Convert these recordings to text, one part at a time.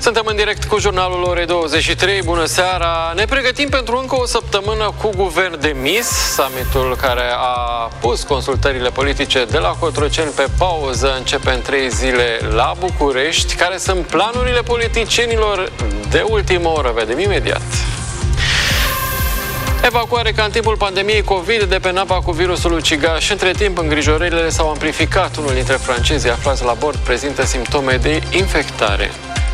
Suntem în direct cu jurnalul orei 23. Bună seara! Ne pregătim pentru încă o săptămână cu guvern demis. Summitul care a pus consultările politice de la Cotroceni pe pauză începe în 3 zile la București. Care sunt planurile politicienilor de ultimă oră? Vedem imediat. Evacuare ca în timpul pandemiei COVID de pe nava cu virusul ucigaș. Între timp, îngrijorările s-au amplificat. Unul dintre francezii aflați la bord prezintă simptome de infectare.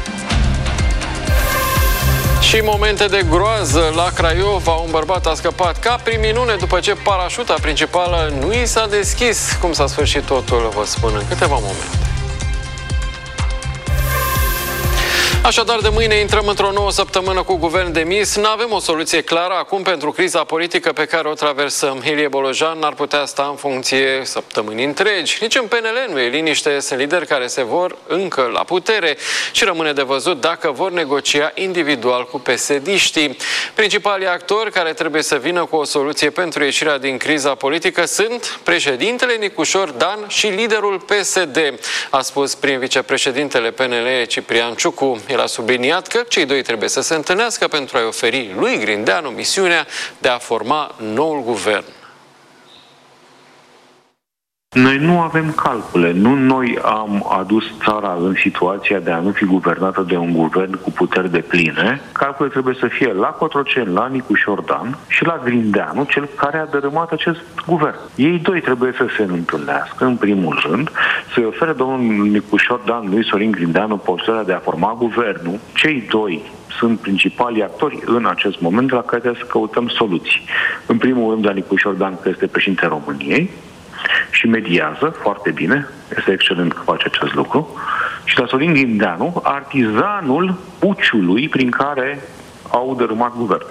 Și momente de groază la Craiova. Un bărbat a scăpat ca prin minune după ce parașuta principală nu i s-a deschis. Cum s-a sfârșit totul, vă spun în câteva momente. Așadar, de mâine intrăm într-o nouă săptămână cu guvern demis. N-avem o soluție clară acum pentru criza politică pe care o traversăm. Ilie Bolojan n-ar putea sta în funcție săptămâni întregi. Nici în PNL nu e liniște. Sunt lideri care se vor încă la putere și rămâne de văzut dacă vor negocia individual cu PSD-știi. Principalii actori care trebuie să vină cu o soluție pentru ieșirea din criza politică sunt președintele Nicușor Dan și liderul PSD, a spus prim vicepreședintele PNL Ciprian Ciucu. El a subliniat că cei doi trebuie să se întâlnească pentru a-i oferi lui Grindeanu misiunea de a forma noul guvern. Noi nu avem calcule. Nu noi am adus țara în situația de a nu fi guvernată de un guvern cu puteri depline. Calcule trebuie să fie la Cotroceni, la Nicușor Dan și la Grindeanu, cel care a dărâmat acest guvern. Ei doi trebuie să se întâlnească, în primul rând, să-i ofere domnul Nicușor Dan, lui Sorin Grindeanu, posibilitatea de a forma guvernul. Cei doi sunt principalii actori în acest moment la care trebuie să căutăm soluții. În primul rând, la Nicușor Dan, că este președintele României, și mediază foarte bine, este excelent că face acest lucru, și la Sorin Grindeanu, artizanul puciului prin care au dărâmat guvernul.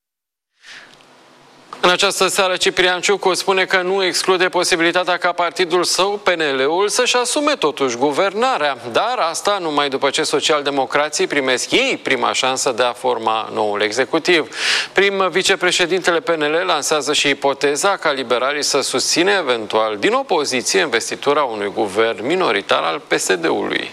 În această seară, Ciprian Ciucu spune că nu exclude posibilitatea ca partidul său, PNL-ul, să-și asume totuși guvernarea, dar asta numai după ce socialdemocrații primesc ei prima șansă de a forma noul executiv. Prim vicepreședintele PNL lansează și ipoteza ca liberalii să susține eventual din opoziție investitura unui guvern minoritar al PSD-ului.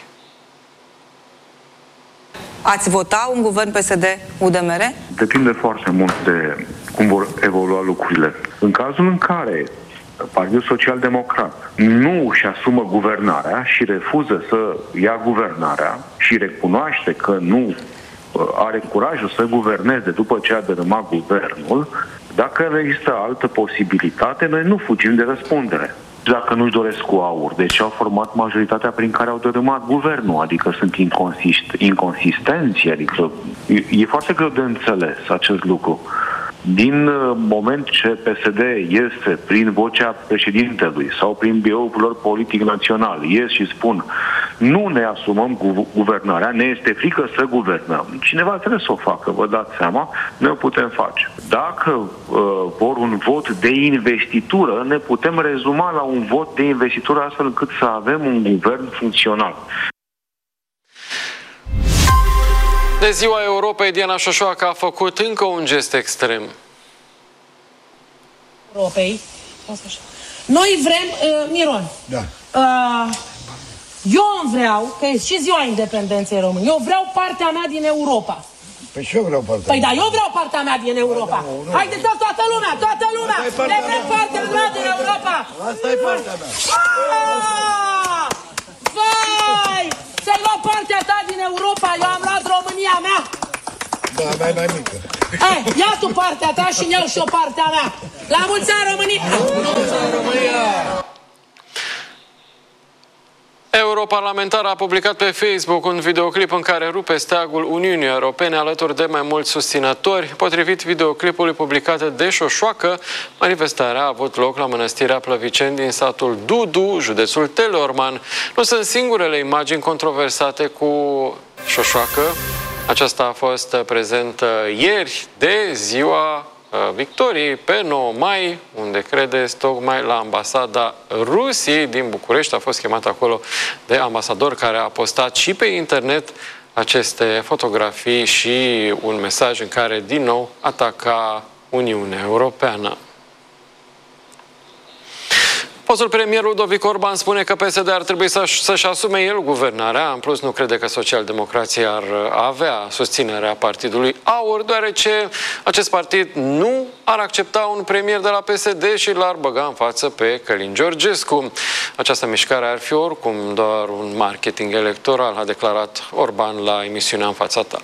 Ați vota un guvern PSD-UDMR? Depinde foarte mult de cum vor evolua lucrurile. În cazul în care Partidul Social-Democrat nu își asumă guvernarea și refuză să ia guvernarea și recunoaște că nu are curajul să guverneze după ce a dărâmat guvernul, dacă există altă posibilitate, noi nu fugim de răspundere. Dacă nu-și doresc cu aur, deci au format majoritatea prin care au dărâmat guvernul, adică sunt inconsistenți, adică e foarte greu de înțeles acest lucru. Din moment ce PSD este prin vocea președintelui sau prin biroul lor politic național, ies și spun nu ne asumăm guvernarea, ne este frică să guvernăm. Cineva trebuie să o facă, vă dați seama, noi o putem face. Dacă vor un vot de investitură, ne putem rezuma la un vot de investitură astfel încât să avem un guvern funcțional. De Ziua Europei, Diana Șoșoacă a făcut încă un gest extrem. Europei. Noi vrem, Miron, da. Eu vreau, că e și Ziua Independenței României, eu vreau partea mea din Europa. Păi și eu vreau partea Păi da, eu vreau partea mea din Europa. Haideți, toată lumea, ne vrem partea mea din Europa. Asta e partea mea. Vai! Ți-ai luat partea ta din Europa, eu am luat România mea. Da, mai mică. Ia tu partea ta și iau și eu partea mea. La mulți ani, România! La mulți ani, România! Europarlamentar a publicat pe Facebook un videoclip în care rupe steagul Uniunii Europene alături de mai mulți susținători. Potrivit videoclipului publicat de Șoșoacă, manifestarea a avut loc la Mănăstirea Plăviceni din satul Dudu, județul Teleorman. Nu sunt singurele imagini controversate cu Șoșoacă. Aceasta a fost prezentă ieri de Ziua Victoriei pe 9 mai, unde credeți, tocmai la ambasada Rusiei din București. A fost chemat acolo de ambasador care a postat și pe internet aceste fotografii și un mesaj în care din nou ataca Uniunea Europeană. Fostul premier Ludovic Orban spune că PSD ar trebui să-și asume el guvernarea. În plus, nu crede că Socialdemocrația ar avea susținerea Partidului Aur, deoarece acest partid nu ar accepta un premier de la PSD și l-ar băga în față pe Călin Georgescu. Această mișcare ar fi oricum doar un marketing electoral, a declarat Orban la emisiunea În fața ta.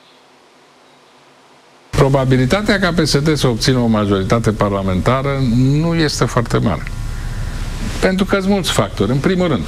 Probabilitatea ca PSD să obțină o majoritate parlamentară nu este foarte mare. Pentru că sunt mulți factori. În primul rând,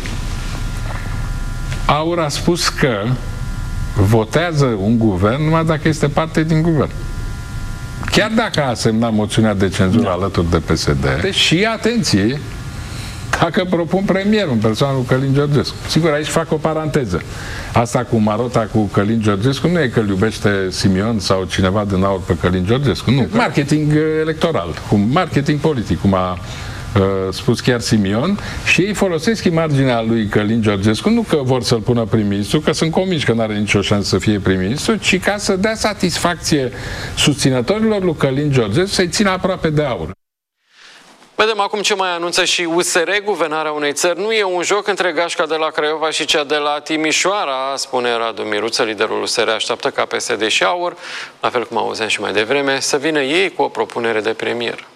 Aur a spus că votează un guvern numai dacă este parte din guvern. Chiar dacă a semnat moțiunea de cenzură alături de PSD, și atenție, dacă propun premierul în persoana lui Călin Georgescu. Sigur, aici fac o paranteză. Asta cu marota cu Călin Georgescu nu e că îl iubește Simion sau cineva din Aur pe Călin Georgescu. Nu. Marketing electoral, marketing politic, cum a spus chiar Simion, și ei folosesc imaginea lui Călin Georgescu, nu că vor să-l pună prim-ministru, că sunt convinși că nu are nicio șansă să fie prim-ministru, ci ca să dea satisfacție susținătorilor lui Călin Georgescu să-i țină aproape de Aur. Vedem acum ce mai anunță și USR. Guvernarea unei țări nu e un joc între gașca de la Craiova și cea de la Timișoara, spune Radu Miruță. Liderul USR așteaptă ca PSD și Aur, la fel cum auzeam și mai devreme, să vină ei cu o propunere de premier.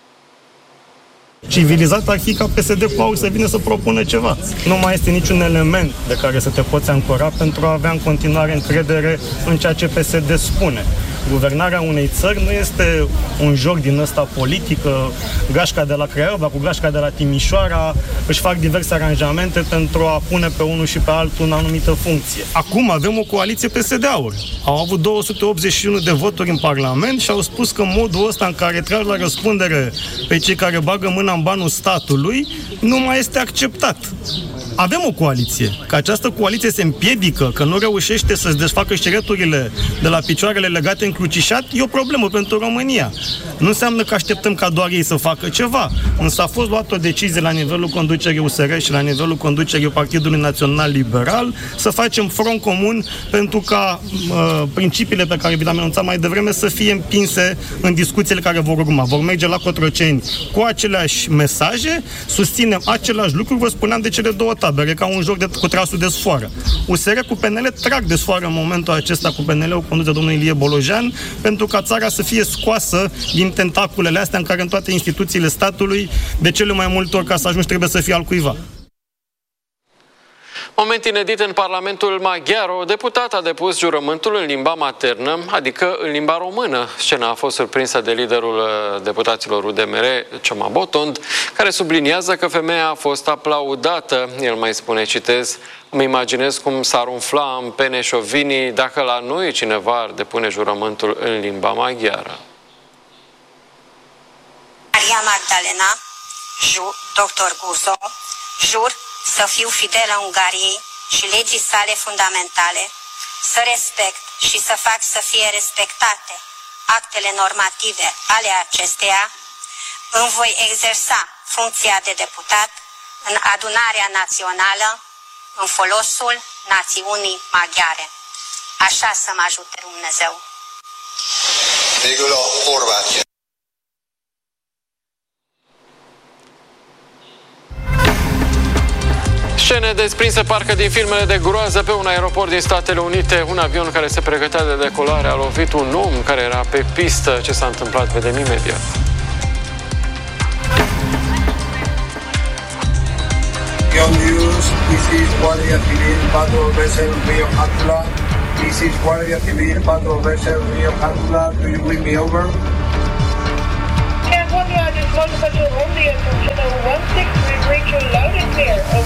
Civilizat ar fi ca PSD cu Aur să vină să propună ceva. Nu mai este niciun element de care să te poți ancora pentru a avea în continuare încredere în ceea ce PSD spune. Guvernarea unei țări nu este un joc din ăsta politică, gașca de la Craiova cu gașca de la Timișoara își fac diverse aranjamente pentru a pune pe unul și pe altul în anumită funcție. Acum avem o coaliție PSD-Aur. Au avut 281 de voturi în Parlament și au spus că modul ăsta în care trag la răspundere pe cei care bagă mâna în banul statului nu mai este acceptat. Avem o coaliție. Că această coaliție se împiedică, că nu reușește să-și desfacă șireturile de la picioarele legate încrucișat, e o problemă pentru România. Nu înseamnă că așteptăm ca doar ei să facă ceva. Însă a fost luată o decizie la nivelul conducerii USR și la nivelul conducerii Partidului Național Liberal să facem front comun pentru ca principiile pe care vi le-am anunțat mai devreme să fie împinse în discuțiile care vor urma. Vor merge la Cotroceni cu aceleași mesaje, susținem același lucru, vă spuneam de cele două tabere, ca un joc cu trasul de sfoară. USR cu PNL trag de sfoară în momentul acesta cu PNL-ul condus de domnul Ilie Bolojan, pentru ca țara să fie scoasă din tentaculele astea în care în toate instituțiile statului, de cele mai multe ori ca să ajungi trebuie să fie al cuiva. Moment inedit în Parlamentul maghiar. O deputată a depus jurământul în limba maternă, adică în limba română. Scena a fost surprinsă de liderul deputaților UDMR, Cioma Botond, care subliniază că femeia a fost aplaudată. El mai spune, citez, îmi imaginez cum s-ar umfla în pene șovinii dacă la noi cineva ar depune jurământul în limba maghiară. Maria Magdalena, doctor Guzo, jur să fiu fidelă Ungariei și legii sale fundamentale, să respect și să fac să fie respectate actele normative ale acesteia, îmi voi exersa funcția de deputat în adunarea națională în folosul națiunii maghiare. Așa să mă ajute Dumnezeu. Scene desprinse parcă din filmele de groază pe un aeroport din Statele Unite. Un avion care se pregătea de decolare a lovit un om care era pe pistă. Ce s-a întâmplat vedem imediat. News, this is Guardia Civil, Patrol Vessel Rio Hatula. This is Guardia Civil, Patrol Vessel Rio Hatula. Do you read me over? California, I just want to put you on the assumption of 16, we reach you loud and clear.